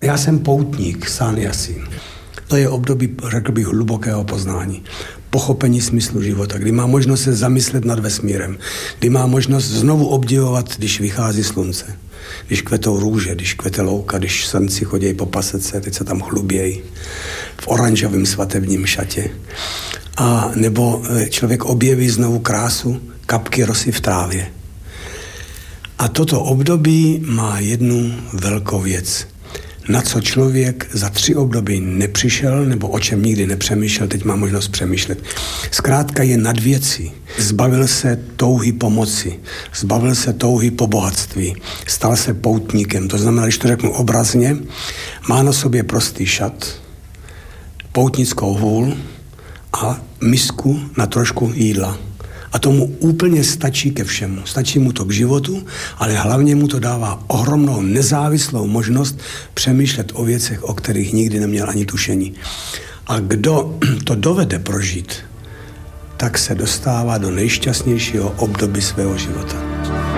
Já jsem poutník, sannyasi. To je období, řekl bych, hlubokého poznání. Pochopení smyslu života, kdy má možnost se zamyslet nad vesmírem, kdy má možnost znovu obdivovat, když vychází slunce, když kvetou růže, když kvete louka, když srnci chodí po pasece, teď se tam chlubějí v oranžovém svatebním šatě. A nebo člověk objeví znovu krásu kapky rosy v trávě. A toto období má jednu velkou věc, na co člověk za 3 období nepřišel, nebo o čem nikdy nepřemýšlel, teď má možnost přemýšlet. Zkrátka je nad věcí. Zbavil se touhy po moci, zbavil se touhy po bohatství, stal se poutníkem. To znamená, když to řeknu obrazně, má na sobě prostý šat, poutnickou hůl a misku na trošku jídla. A tomu úplně stačí ke všemu. Stačí mu to k životu, ale hlavně mu to dává ohromnou nezávislou možnost přemýšlet o věcech, o kterých nikdy neměl ani tušení. A kdo to dovede prožít, tak se dostává do nejšťastnějšího období svého života.